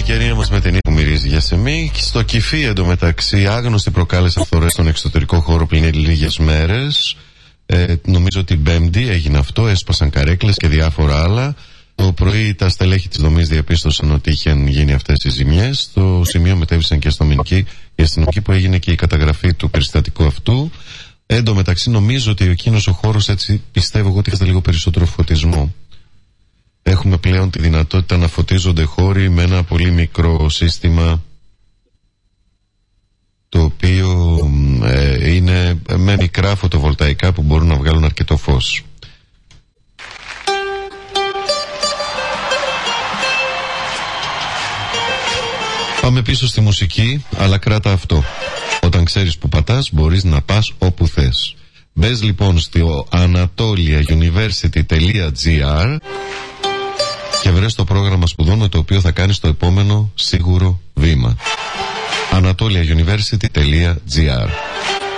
ευκαιρία μας με την που μυρίζει για σεμί. Στο Κηφί εντωμεταξύ άγνωστοι προκάλεσαν φθορές στον εξωτερικό χώρο πριν λίγες μέρες. Νομίζω ότι Πέμπτη έγινε αυτό, έσπασαν καρέκλες και διάφορα άλλα. Το πρωί τα στελέχη της δομής διαπίστωσαν ότι είχαν γίνει αυτές οι ζημιές. Στο σημείο μετέβησαν και αστυνομικοί, η αστυνομική που έγινε και η καταγραφή του περιστατικού αυτού. Εν τω μεταξύ νομίζω ότι εκείνος ο χώρος, έτσι πιστεύω εγώ, ότι χρειάζεται λίγο περισσότερο φωτισμό. Έχουμε πλέον τη δυνατότητα να φωτίζονται χώροι με ένα πολύ μικρό σύστημα, το οποίο είναι με μικρά φωτοβολταϊκά που μπορούν να βγάλουν αρκετό φως. Πάμε πίσω στη μουσική, αλλά κράτα αυτό. Όταν ξέρεις που πατάς, μπορείς να πας όπου θες. Μπες λοιπόν στο anatoliauniversity.gr και βρες το πρόγραμμα σπουδών με το οποίο θα κάνεις το επόμενο σίγουρο βήμα. anatoliauniversity.gr.